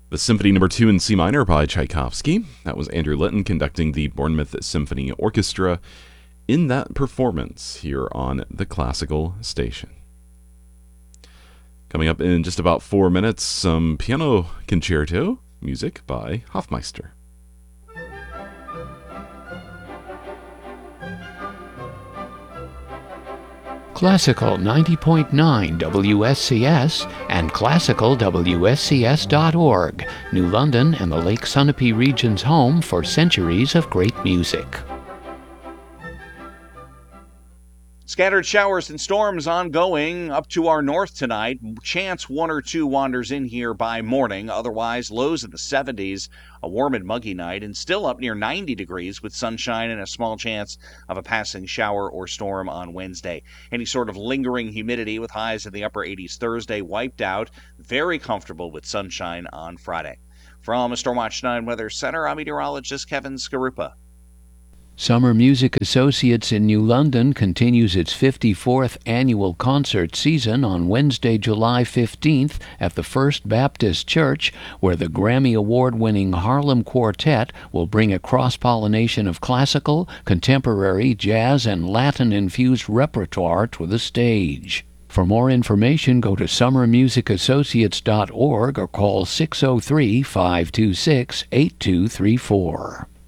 The Symphony No. 2 in C minor by Tchaikovsky. That was Andrew Litton conducting the Bournemouth Symphony Orchestra in that performance here on the Classical Station. Coming up in just about 4 minutes, some piano concerto music by Hofmeister. Classical 90.9 WSCS and classicalwscs.org, New London and the Lake Sunapee region's home for centuries of great music. Scattered showers and storms ongoing up to our north tonight. Chance 1 or 2 wanders in here by morning. Otherwise, lows in the 70s, a warm and muggy night, and still up near 90 degrees with sunshine and a small chance of a passing shower or storm on Wednesday. Any sort of lingering humidity with highs in the upper 80s Thursday wiped out. Very comfortable with sunshine on Friday. From Stormwatch 9 Weather Center, I'm meteorologist Kevin Skarupa. Summer Music Associates in New London continues its 54th annual concert season on Wednesday, July 15th at the First Baptist Church, where the Grammy Award-winning Harlem Quartet will bring a cross-pollination of classical, contemporary, jazz, and Latin-infused repertoire to the stage. For more information, go to summermusicassociates.org or call 603-526-8234.